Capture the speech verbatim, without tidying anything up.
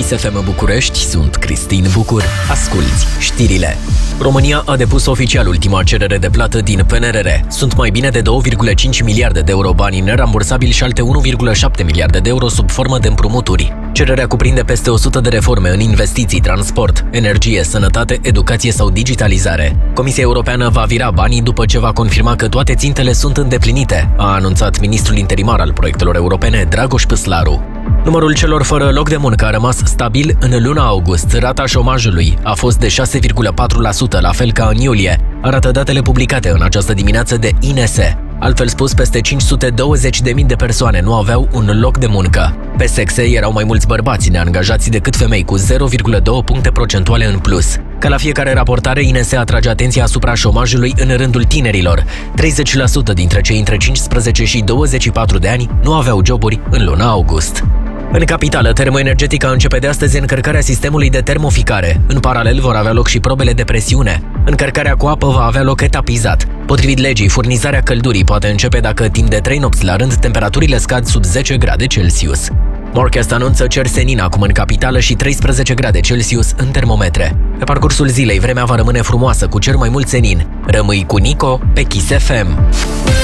Kiss F M București, sunt Cristin Bucur. Asculți știrile. România a depus oficial ultima cerere de plată din P N R R. Sunt mai bine de două virgulă cinci miliarde de euro bani nerambursabili și alte unu virgulă șapte miliarde de euro sub formă de împrumuturi. Cererea cuprinde peste o sută de reforme în investiții, transport, energie, sănătate, educație sau digitalizare. Comisia Europeană va vira banii după ce va confirma că toate țintele sunt îndeplinite, a anunțat ministrul interimar al proiectelor europene, Dragoș Păslaru. Numărul celor fără loc de muncă a rămas stabil în luna august. Rata șomajului a fost de șase virgulă patru la sută, la fel ca în iulie, arată datele publicate în această dimineață de I N S. Altfel spus, peste cinci sute douăzeci de mii de persoane nu aveau un loc de muncă. Pe sexe erau mai mulți bărbați neangajați decât femei, cu zero virgulă doi puncte procentuale în plus. Ca la fiecare raportare, I N S atrage atenția asupra șomajului în rândul tinerilor. treizeci la sută dintre cei între cincisprezece și douăzeci și patru de ani nu aveau joburi în luna august. În capitală, Termoenergetica începe de astăzi încărcarea sistemului de termoficare. În paralel vor avea loc și probele de presiune. Încărcarea cu apă va avea loc etapizat. Potrivit legii, furnizarea căldurii poate începe dacă timp de trei nopți la rând temperaturile scad sub zece grade Celsius. Morcast anunță cer senin acum în capitală și treisprezece grade Celsius în termometre. Pe parcursul zilei, vremea va rămâne frumoasă cu cer mai mult senin. Rămâi cu Nico pe Kiss F M.